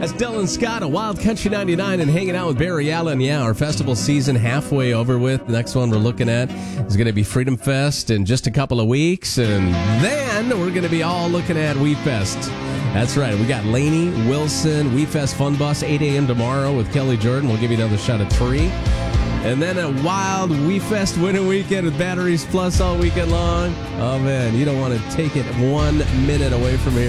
That's Dylan Scott of Wild Country 99 and hanging out with Barry Allen. Yeah, our festival season halfway over with. The next one we're looking at is going to be Freedom Fest in just a couple of weeks. And then we're going to be all looking at We Fest. That's right. We got Laney, Wilson, We Fest Fun Bus, 8 a.m. tomorrow with Kelly Jordan. We'll give you another shot at 3. And then a wild We Fest winter weekend with Batteries Plus all weekend long. Oh, man, you don't want to take it 1 minute away from here.